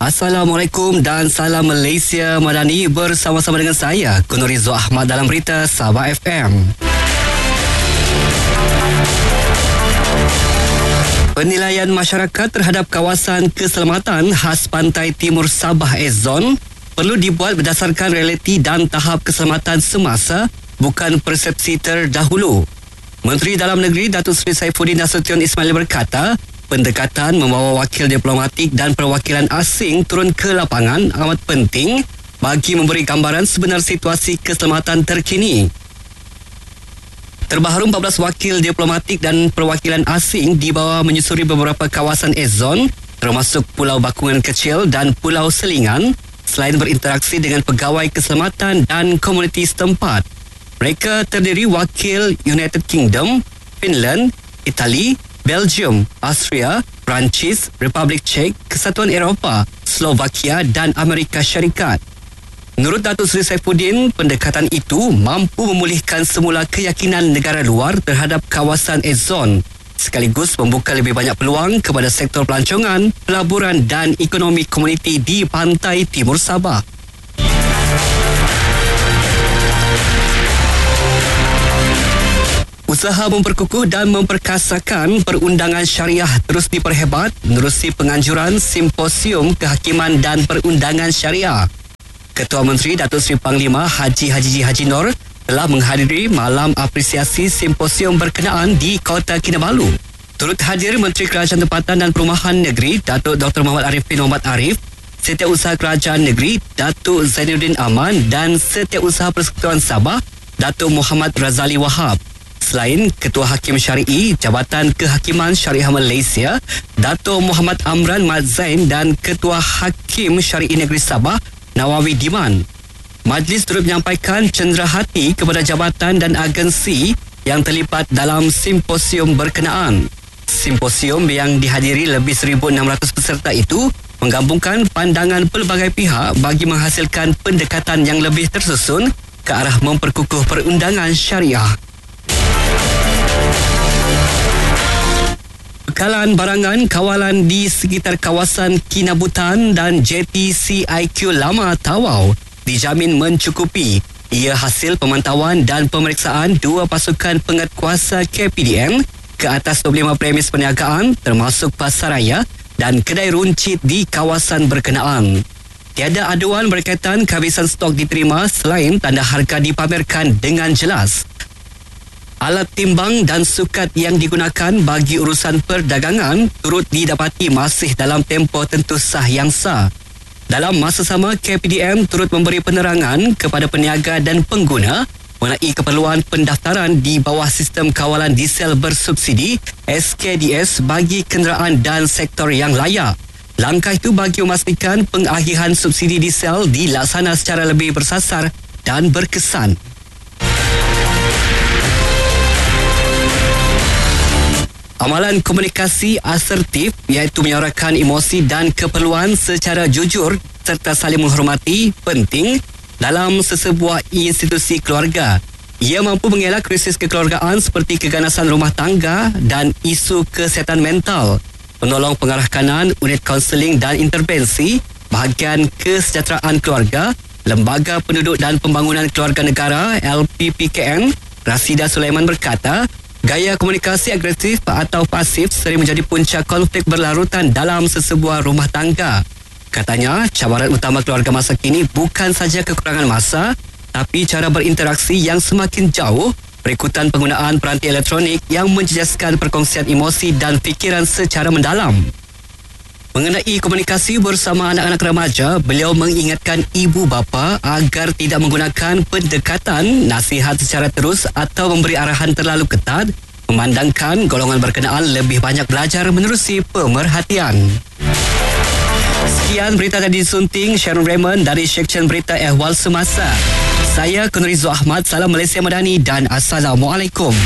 Assalamualaikum dan salam Malaysia Madani, bersama-sama dengan saya Kunurizo Ahmad dalam berita Sabah FM. Penilaian masyarakat terhadap kawasan keselamatan khas Pantai Timur Sabah Zone perlu dibuat berdasarkan realiti dan tahap keselamatan semasa, bukan persepsi terdahulu. Menteri Dalam Negeri Datuk Seri Saifuddin Nasution Ismail berkata, pendekatan membawa wakil diplomatik dan perwakilan asing turun ke lapangan amat penting bagi memberi gambaran sebenar situasi keselamatan terkini. Terbaru 14 wakil diplomatik dan perwakilan asing dibawa menyusuri beberapa kawasan zone termasuk Pulau Bakungan Kecil dan Pulau Selingan selain berinteraksi dengan pegawai keselamatan dan komuniti setempat. Mereka terdiri wakil United Kingdom, Finland, Itali, Belgium, Austria, Perancis, Republik Czech, Kesatuan Eropah, Slovakia dan Amerika Syarikat. Menurut Datuk Seri Saifuddin, pendekatan itu mampu memulihkan semula keyakinan negara luar terhadap kawasan zone, sekaligus membuka lebih banyak peluang kepada sektor pelancongan, pelaburan dan ekonomi komuniti di Pantai Timur Sabah. Usaha memperkukuh dan memperkasakan perundangan syariah terus diperhebat menerusi penganjuran Simposium Kehakiman dan Perundangan Syariah. Ketua Menteri Datuk Seri Panglima Haji Haji Nur telah menghadiri malam apresiasi simposium berkenaan di Kota Kinabalu. Turut hadir Menteri Kerajaan Tempatan dan Perumahan Negeri Datuk Dr. Muhammad Arif bin Muhammad Arif, Setiausaha Kerajaan Negeri Datuk Zainuddin Aman dan Setiausaha Persekutuan Sabah Datuk Muhammad Razali Wahab. Selain Ketua Hakim Syari'i Jabatan Kehakiman Syariah Malaysia Datuk Muhammad Amran Mat Zain dan Ketua Hakim Syari'i Negeri Sabah Nawawi Diman. Majlis turut menyampaikan cenderahati kepada jabatan dan agensi yang terlibat dalam simposium berkenaan. Simposium yang dihadiri lebih 1,600 peserta itu menggabungkan pandangan pelbagai pihak bagi menghasilkan pendekatan yang lebih tersusun ke arah memperkukuh perundangan syariah. Bekalan barangan kawalan di sekitar kawasan Kinabutan dan JTCIQ Lama Tawau dijamin mencukupi. Ia hasil pemantauan dan pemeriksaan dua pasukan penguatkuasa KPDM ke atas 25 premis perniagaan termasuk pasaraya dan kedai runcit di kawasan berkenaan. Tiada aduan berkaitan kehabisan stok diterima selain tanda harga dipamerkan dengan jelas. Alat timbang dan sukat yang digunakan bagi urusan perdagangan turut didapati masih dalam tempoh tentu sah yang sah. Dalam masa sama, KPDM turut memberi penerangan kepada peniaga dan pengguna mengenai keperluan pendaftaran di bawah sistem kawalan diesel bersubsidi SKDS bagi kenderaan dan sektor yang layak. Langkah itu bagi memastikan pengakhiran subsidi diesel dilaksana secara lebih bersasar dan berkesan. Amalan komunikasi asertif iaitu menyuarakan emosi dan keperluan secara jujur serta saling menghormati penting dalam sesebuah institusi keluarga. Ia mampu mengelak krisis kekeluargaan seperti keganasan rumah tangga dan isu kesihatan mental. Penolong pengarah kanan, unit kaunseling dan intervensi, bahagian kesejahteraan keluarga, Lembaga Penduduk dan Pembangunan Keluarga Negara LPPKN, Rasida Sulaiman berkata, gaya komunikasi agresif atau pasif sering menjadi punca konflik berlarutan dalam sesebuah rumah tangga. Katanya, cabaran utama keluarga masa kini bukan saja kekurangan masa, tapi cara berinteraksi yang semakin jauh, berikutan penggunaan peranti elektronik yang menjejaskan perkongsian emosi dan fikiran secara mendalam. Mengenai komunikasi bersama anak-anak remaja, beliau mengingatkan ibu bapa agar tidak menggunakan pendekatan nasihat secara terus atau memberi arahan terlalu ketat, memandangkan golongan berkenaan lebih banyak belajar menerusi pemerhatian. Sekian berita tadi disunting Sharon Raymond dari Seksyen Berita Ehwal Semasa. Saya Kunurizo Ahmad, salam Malaysia Madani dan Assalamualaikum.